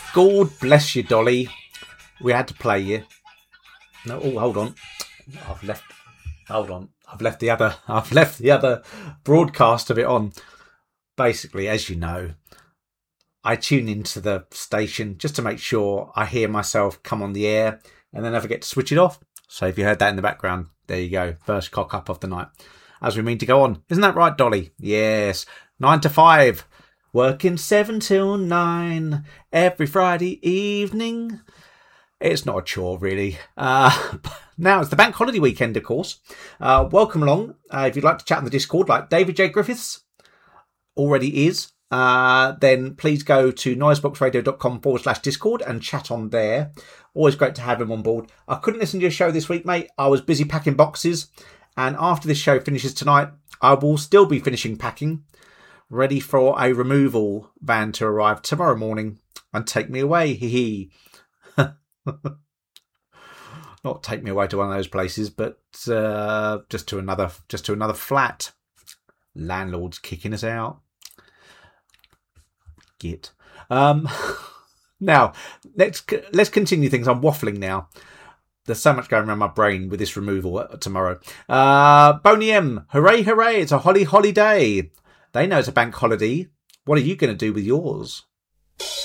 God bless you, Dolly. We had to play you. No, oh, hold on. I've left the other broadcast of it on. Basically, as you know, I tune into the station just to make sure I hear myself come on the air and then I forget to switch it off. So if you heard that in the background, there you go. First cock up of the night. As we mean to go on. Isn't that right, Dolly? Yes. 9 to 5. Working 7 till 9 every Friday evening. It's not a chore, really. Now it's the bank holiday weekend, of course. Welcome along. If you'd like to chat on the Discord, like David J. Griffiths already is, then please go to noiseboxradio.com/Discord and chat on there. Always great to have him on board. I couldn't listen to your show this week, mate. I was busy packing boxes. And after this show finishes tonight, I will still be finishing packing, ready for a removal van to arrive tomorrow morning and take me away. Hee hee. Not take me away to one of those places, but just to another flat. Landlord's kicking us out. Git. Now, let's continue things. I'm waffling now. There's so much going around my brain with this removal tomorrow. Boney M, hooray, hooray, it's a holly day. They know it's a bank holiday. What are you going to do with yours?